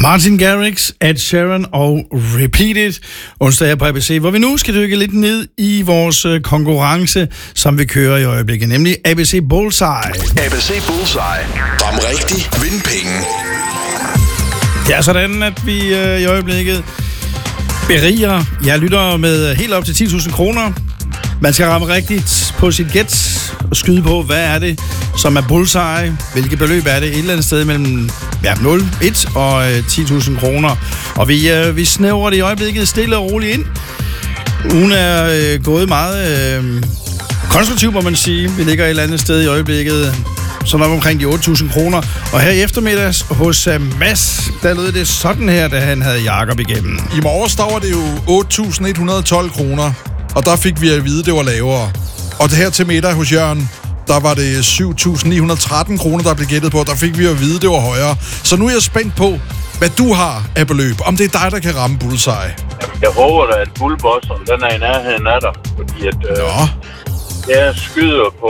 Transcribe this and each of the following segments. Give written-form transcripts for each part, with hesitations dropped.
Martin Garrix, Ed Sheeran og Repeat It, onsdag her på ABC, hvor vi nu skal dykke lidt ned i vores konkurrence, som vi kører i øjeblikket, nemlig ABC Bullseye. ABC Bullseye. Ram rigtig, vind penge. Det er sådan, at vi i øjeblikket beriger jer lyttere med helt op til 10.000 kroner. Man skal ramme rigtigt på sit gæt og skyde på, hvad er det, som er bullseye, hvilket beløb er det, et eller andet sted mellem 0, 1 og 10.000 kroner. Og vi snævrer det i øjeblikket stille og roligt ind. Ugen er gået meget konstruktiv, må man sige. Vi ligger et eller andet sted i øjeblikket, så nok omkring de 8.000 kroner. Og her i eftermiddags hos Mads, der lød det sådan her, da han havde Jakob igennem. I morges, der var det jo 8.112 kroner, og der fik vi at vide, det var lavere. Og det her til middag hos Jørgen, der var det 7.913 kroner, der blev gættet på. Der fik vi at vide, det var højere. Så nu er jeg spændt på, hvad du har af beløb. Om det er dig, der kan ramme bullseye. Jeg håber da, at bullbosseren, den er i nærheden af dig. Fordi at, jeg skyder på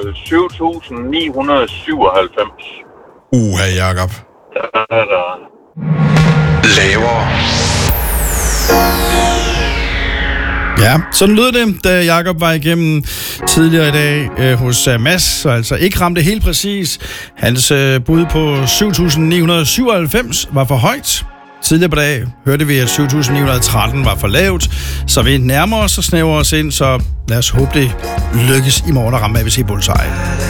7.997. Jakob. Lavere. Ja, sådan lød det, da Jakob var igennem tidligere i dag hos Mads, så altså ikke ramte helt præcis. Hans bud på 7.997 var for højt. Tidligere på dag hørte vi, at 7.913 var for lavt, så vi nærmer os og snæver os ind, så lad os håbe, det lykkes i morgen at ramme ABC Bullseye.